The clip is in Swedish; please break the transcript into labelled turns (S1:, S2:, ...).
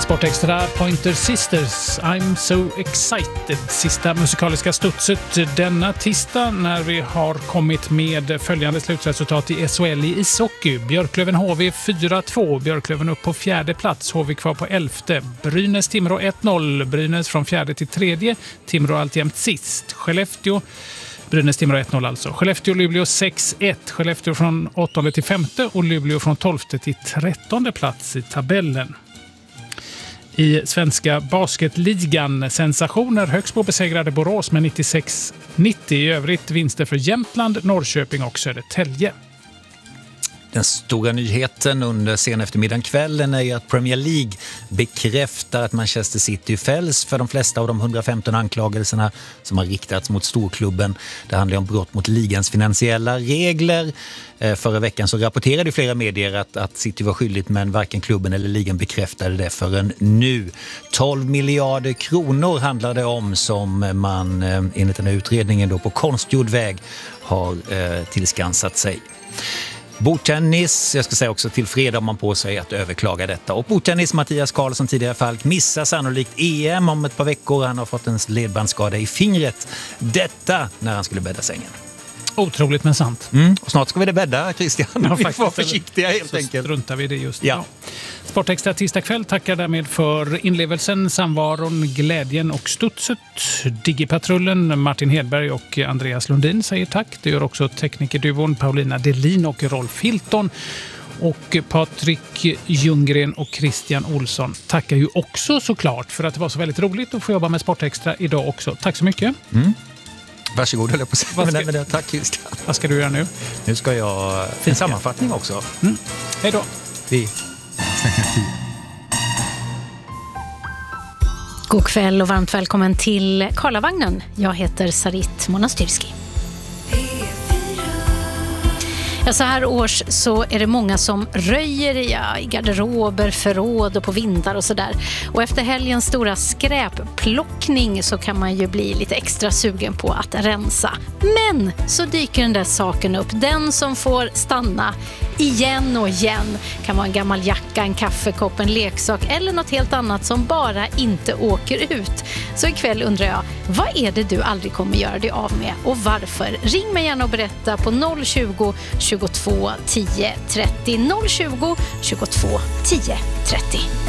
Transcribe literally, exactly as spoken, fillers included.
S1: Sportextra Pointer Sisters, I'm so excited. Sista musikaliska studset denna tisdag när vi har kommit med följande slutresultat i S H L i ishockey. Björklöven H V fyra två, Björklöven upp på fjärde plats, H V kvar på elfte. Brynäs Timrå ett noll, Brynäs från fjärde till tredje, Timrå alltjämt sist. Skellefteå Brynäs Timrå ett noll alltså. Skellefteå Luleå sex ett. Skellefteå från åttonde till femte och Luleå från tolfte till trettonde plats i tabellen. I svenska basketligan sensationer. Högsbo besegrade Borås med nittiosex nittio. I övrigt vinster för Jämtland, Norrköping och Södertälje.
S2: Den stora nyheten under sen eftermiddagen kvällen är ju att Premier League bekräftar att Manchester City fälls för de flesta av de hundrafemton anklagelserna som har riktats mot storklubben. Det handlar om brott mot ligans finansiella regler. Förra veckan så rapporterade flera medier att, att City var skyldigt, men varken klubben eller ligan bekräftade det förrän nu. tolv miljarder kronor handlar det om som man enligt den här utredningen då på konstgjord väg har eh, tillskansat sig. Bordtennis, jag ska säga också till fredag om man på sig att överklaga detta. Och bordtennis, Mattias Karlsson, tidigare Falk, missar sannolikt E M om ett par veckor. Han har fått en ledbandsskada i fingret. Detta när han skulle bädda sängen.
S1: Otroligt men sant.
S2: Mm. Och snart ska vi det bädda, Christian.
S1: Ja,
S2: vi får vara försiktiga helt
S1: så
S2: enkelt.
S1: Struntar vi det just
S2: ja.
S1: idag. Sportextra tisdag kväll tackar därmed för inlevelsen, samvaron, glädjen och studset. Digipatrullen, Martin Hedberg och Andreas Lundin säger tack. Det gör också teknikerduvon Paulina Delin och Rolf Hilton. Och Patrik Ljunggren och Christian Olsson tackar ju också såklart för att det var så väldigt roligt att få jobba med Sportextra idag också. Tack så mycket.
S2: Mm. Varsågod, höll jag på att säga.
S1: Vad ska,
S2: men det, tack Christian.
S1: Vad ska du göra nu?
S2: Nu ska jag en sammanfattning också.
S1: Mm. Hej då.
S2: Vi
S3: God kväll och varmt välkommen till Karlavagnen. Jag heter Sarit Monastyrski. Ja, så här års så är det många som röjer ja, i garderober, förråd och på vindar och sådär. Och efter helgens stora skräpplockning så kan man ju bli lite extra sugen på att rensa. Men så dyker den där saken upp. Den som får stanna igen och igen kan vara en gammal jacka, en kaffekopp, en leksak eller något helt annat som bara inte åker ut. Så ikväll undrar jag, vad är det du aldrig kommer göra dig av med och varför? Ring mig gärna och berätta på noll tjugo tjugotvå tio trettio noll tjugo tjugotvå tio trettio.